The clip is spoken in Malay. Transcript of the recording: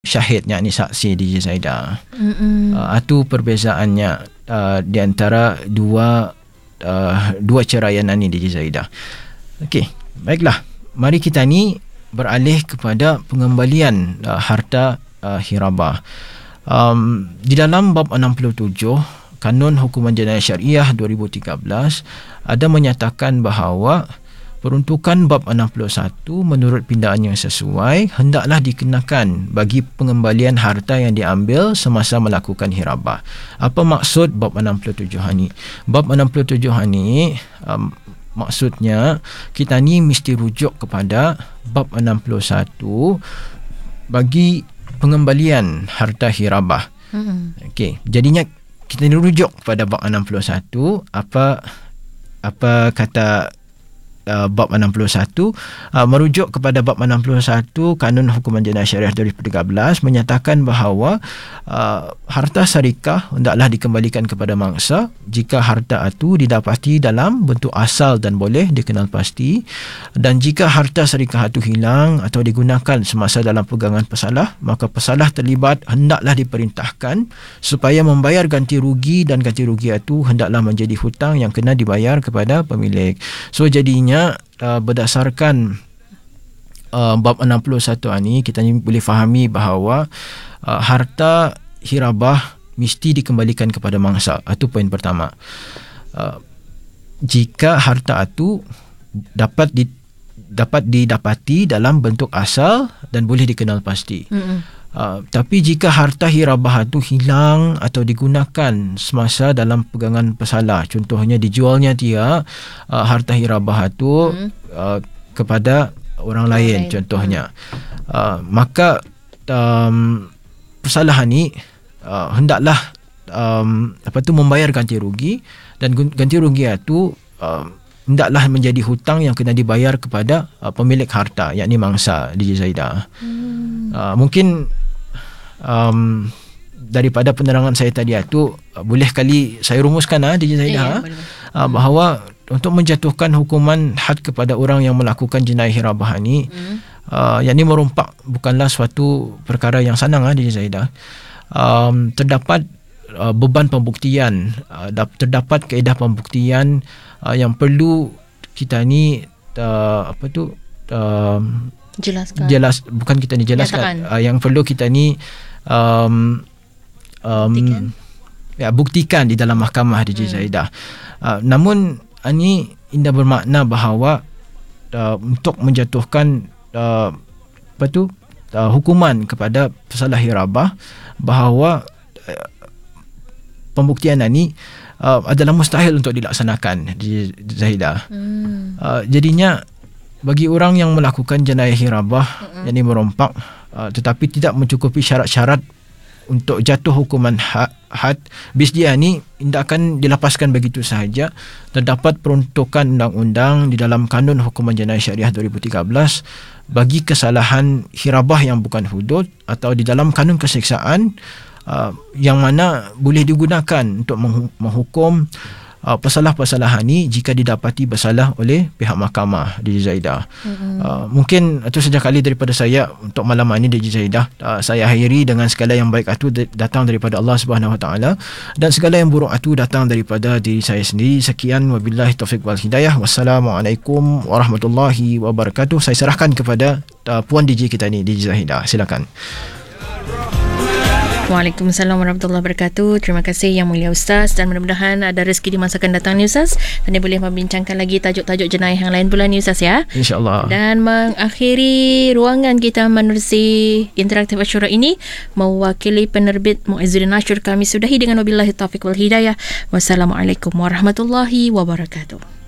syahid, yakni saksi DJ Zaidah. Itu perbezaannya di antara dua ceraian ni DJ Zaidah. Okey, baiklah. Mari kita ni beralih kepada pengembalian harta hirabah. Di dalam bab 67 Kanun Hukuman Jenayah Syariah 2013 ada menyatakan bahawa peruntukan bab 61 menurut pindaan yang sesuai hendaklah dikenakan bagi pengembalian harta yang diambil semasa melakukan hirabah. Apa maksud bab 67 ni? Bab 67 ni maksudnya kita ni mesti rujuk kepada bab 61 bagi pengembalian harta hirabah. Okey, jadinya kita ni rujuk kepada bab 61. Apa kata bab 61? Merujuk kepada bab 61 Kanun Hukuman Jenayah Syariah 2013 menyatakan bahawa harta syarikah hendaklah dikembalikan kepada mangsa jika harta itu didapati dalam bentuk asal dan boleh dikenal pasti, dan jika harta syarikah itu hilang atau digunakan semasa dalam pegangan pesalah, maka pesalah terlibat hendaklah diperintahkan supaya membayar ganti rugi, dan ganti rugi itu hendaklah menjadi hutang yang kena dibayar kepada pemilik. So jadinya berdasarkan bab 61 ni kita ni boleh fahami bahawa harta hirabah mesti dikembalikan kepada mangsa. Itu poin pertama. Jika harta itu dapat didapati dalam bentuk asal dan boleh dikenal pasti. Tapi jika harta hirabah itu hilang atau digunakan semasa dalam pegangan pesalah, contohnya dijualnya dia harta hirabah itu kepada orang lain contohnya, maka pesalah ni hendaklah membayar ganti rugi, dan ganti rugi itu hendaklah menjadi hutang yang kena dibayar kepada pemilik harta, yakni mangsa DJ Zaidah. Mungkin daripada penerangan saya tadi itu boleh kali saya rumuskan DJ Zaidah, bahawa untuk menjatuhkan hukuman had kepada orang yang melakukan jenayah hirabah ni, yang ni merompak bukanlah suatu perkara yang senang DJ Zaidah. Terdapat beban pembuktian, terdapat kaedah pembuktian yang perlu kita ni bukan kita ni jelaskan, yang perlu kita ni buktikan di dalam mahkamah DJ Zaidah. Namun ini indah bermakna bahawa untuk menjatuhkan hukuman kepada pesalah hirabah, bahawa pembuktian ini adalah mustahil untuk dilaksanakan di Zaidah. Jadinya bagi orang yang melakukan jenayah hirabah, yang ini merompak, tetapi tidak mencukupi syarat-syarat untuk jatuh hukuman had, bis dia ni tidak akan dilepaskan begitu sahaja. Terdapat peruntukan undang-undang di dalam Kanun Hukuman Jenayah Syariah 2013 bagi kesalahan hirabah yang bukan hudud, atau di dalam Kanun Keseksaan yang mana boleh digunakan untuk menghukum pesalah-pesalah ni jika didapati bersalah oleh pihak mahkamah DJ Zaidah. Mungkin itu saja kali daripada saya untuk malam ini DJ Zaidah. Saya akhiri dengan segala yang baik itu datang daripada Allah Subhanahu Wa Taala, dan segala yang buruk itu datang daripada diri saya sendiri. Sekian, wabillahi taufiq wal hidayah. Wassalamualaikum warahmatullahi wabarakatuh. Saya serahkan kepada puan DJ kita ni, DJ Zaidah. Silakan. Waalaikumsalam warahmatullahi wabarakatuh. Terima kasih Yang Mulia Ustaz, dan mudah-mudahan ada rezeki di masa akan datang ni Ustaz, dan dia boleh membincangkan lagi tajuk-tajuk jenayah yang lain pula ni Ustaz ya. InsyaAllah. Dan mengakhiri ruangan kita menerusi interaktif Asyura ini, mewakili penerbit Muizzuddin Ashur, kami sudahi dengan wabillahi taufiq wal hidayah. Wassalamualaikum warahmatullahi wabarakatuh.